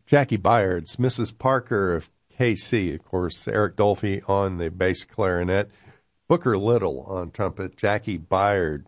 Jackie Byard's Mrs. Parker of KC, of course, Eric Dolphy on the bass clarinet, Booker Little on trumpet, Jackie Byard